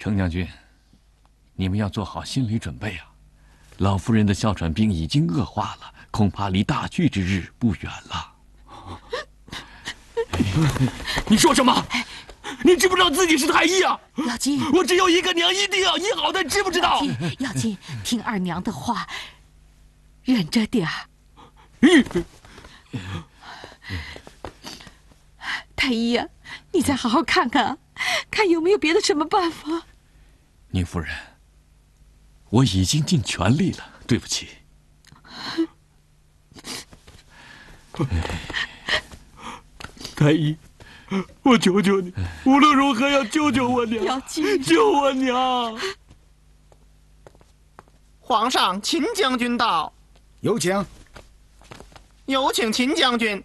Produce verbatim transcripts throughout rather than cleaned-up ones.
程将军，你们要做好心理准备啊！老夫人的哮喘病已经恶化了，恐怕离大去之日不远了。你说什么？你知不知道自己是太医啊？ 药金， 我只有一个娘，一定要医好的，知不知道？ 药金，听二娘的话，忍着点儿。太医呀、啊，你再好好看看，看有没有别的什么办法。 宁夫人，我已经尽全力了，对不起。太医，我求求你，无论如何要救救我娘！ 要救救我娘！ 皇上，秦将军到， 有请。 有请秦将军。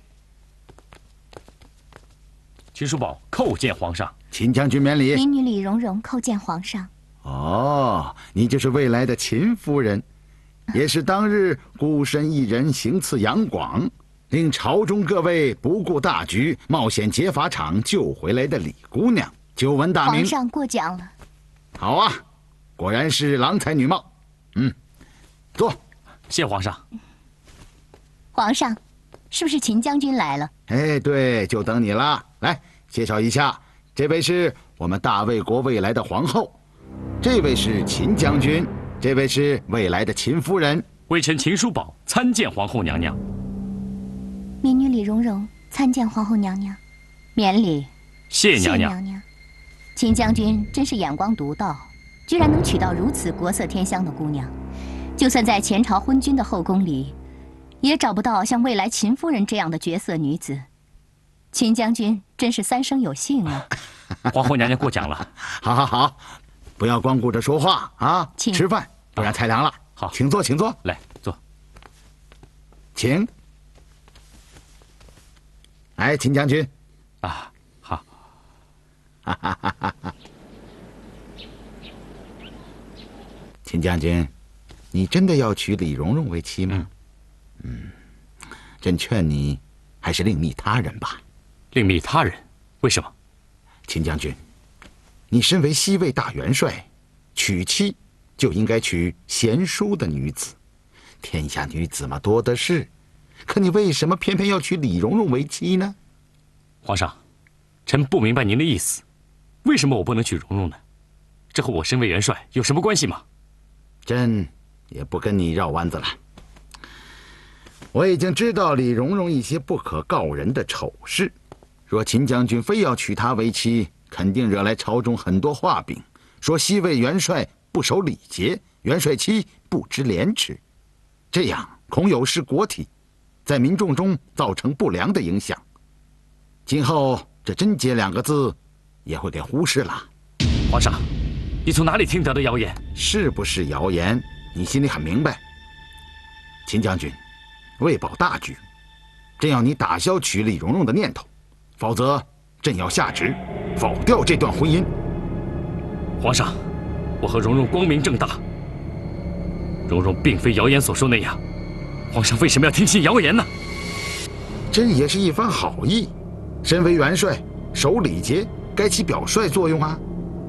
秦叔宝叩见皇上。 秦将军免礼。 民女李蓉蓉叩见皇上。 哦，你就是未来的秦夫人，也是当日孤身一人行刺杨广，令朝中各位不顾大局，冒险劫法场救回来的李姑娘。久闻大名。 皇上过奖了。 好啊，果然是郎才女貌。嗯，坐。 谢皇上。 皇上，是不是秦将军来了？ 哎，对，就等你了。来，介绍一下，这位是我们大魏国未来的皇后，这位是秦将军，这位是未来的秦夫人。 微臣秦叔宝参见皇后娘娘。 民女李蓉蓉参见皇后娘娘，免礼。 谢娘娘。 谢娘娘。秦将军真是眼光独到，居然能娶到如此国色天香的姑娘，就算在前朝昏君的后宫里，也找不到像未来秦夫人这样的绝色女子。秦将军真是三生有幸啊！ 皇后娘娘过奖了。 好好好，不要光顾着说话啊，吃饭，不然菜凉了。 好， 请坐，请坐。 来坐。 请。来，秦将军。 啊，好。 哈哈哈哈哈。秦将军，你真的要娶李蓉蓉为妻吗？嗯，嗯，朕劝你还是另觅他人吧。 另觅他人？为什么？ 秦将军，你身为西魏大元帅，娶妻就应该娶贤淑的女子。天下女子嘛多的是，可你为什么偏偏要娶李蓉蓉为妻呢？ 皇上，臣不明白您的意思。为什么我不能娶蓉蓉呢？这和我身为元帅有什么关系吗？ 朕也不跟你绕弯子了。我已经知道李蓉蓉一些不可告人的丑事，若秦将军非要娶她为妻，肯定惹来朝中很多话柄，说西魏元帅不守礼节，元帅妻不知廉耻，这样恐有失国体，在民众中造成不良的影响。今后这贞洁两个字也会给忽视了。 皇上，你从哪里听得的谣言？ 是不是谣言，你心里很明白。秦将军，为保大局，朕要你打消娶李蓉蓉的念头，否则朕要下旨否掉这段婚姻。 皇上，我和蓉蓉光明正大，蓉蓉并非谣言所说那样，皇上为什么要听信谣言呢？ 朕也是一番好意，身为元帅，守礼节该起表率作用啊。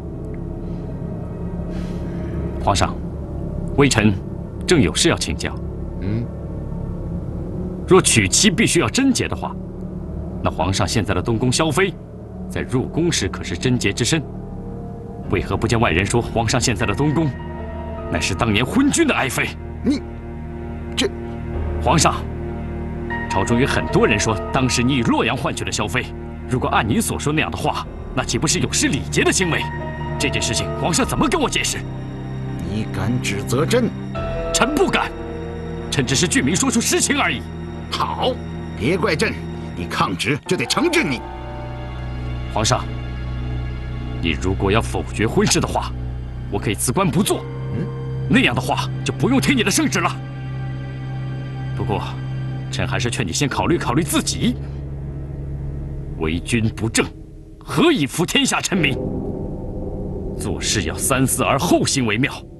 皇上，微臣正有事要请教。 嗯。 若娶妻必须要贞洁的话，那皇上现在的东宫萧妃，在入宫时可是贞洁之身，为何不见外人说皇上现在的东宫，乃是当年昏君的爱妃？ 你，这， 皇上，朝中有很多人说，当时你以洛阳换取了萧妃，如果按你所说那样的话，那岂不是有失礼节的行为？这件事情，皇上怎么跟我解释？ 你敢指责朕？ 臣不敢，臣只是据名说出实情而已。 好，别怪朕，你抗旨就得惩治你。 皇上，你如果要否决婚事的话，我可以辞官不做。嗯，那样的话就不用听你的圣旨了。不过，臣还是劝你先考虑考虑自己。为君不正，何以服天下臣民？做事要三思而后行为妙。